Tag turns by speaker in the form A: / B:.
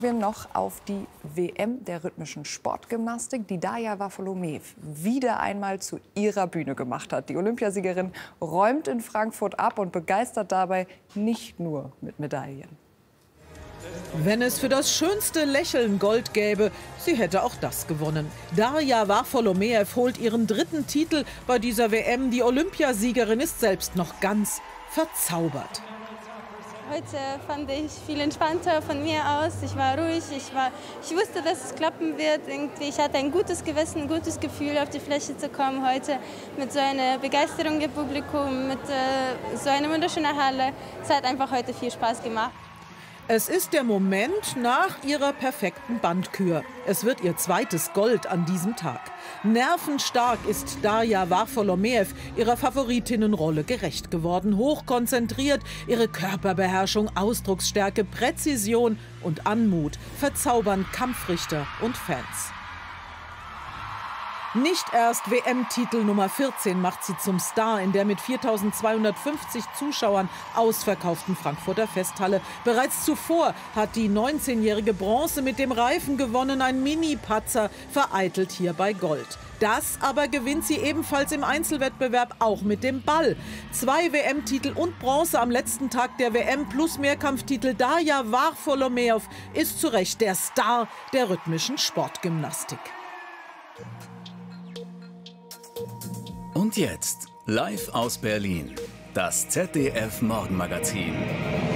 A: Wir noch auf die WM der rhythmischen Sportgymnastik, die Darja Waffolomiew wieder einmal zu ihrer Bühne gemacht hat. Die Olympiasiegerin räumt in Frankfurt ab und begeistert dabei nicht nur mit Medaillen.
B: Wenn es für das schönste Lächeln Gold gäbe, sie hätte auch das gewonnen. Darja Waffolomiew holt ihren 3. Titel bei dieser WM. Die Olympiasiegerin ist selbst noch ganz verzaubert.
C: Heute fand ich viel entspannter von mir aus. Ich war ruhig, ich wusste, dass es klappen wird. Irgendwie, ich hatte ein gutes Gewissen, ein gutes Gefühl, auf die Fläche zu kommen heute. Mit so einer Begeisterung im Publikum, mit so einer wunderschönen Halle. Es hat einfach heute viel Spaß gemacht.
B: Es ist der Moment nach ihrer perfekten Bandkür. Es wird ihr 2. Gold an diesem Tag. Nervenstark ist Darja Waffolomiew ihrer Favoritinnenrolle gerecht geworden. Hochkonzentriert, ihre Körperbeherrschung, Ausdrucksstärke, Präzision und Anmut verzaubern Kampfrichter und Fans. Nicht erst WM-Titel Nummer 14 macht sie zum Star in der mit 4.250 Zuschauern ausverkauften Frankfurter Festhalle. Bereits zuvor hat die 19-jährige Bronze mit dem Reifen gewonnen. Ein Mini-Patzer vereitelt hierbei Gold. Das aber gewinnt sie ebenfalls im Einzelwettbewerb auch mit dem Ball. 2 WM-Titel und Bronze am letzten Tag der WM plus Mehrkampftitel. Darja Waffolomiew ist zu Recht der Star der rhythmischen Sportgymnastik.
D: Und jetzt, live aus Berlin, das ZDF Morgenmagazin.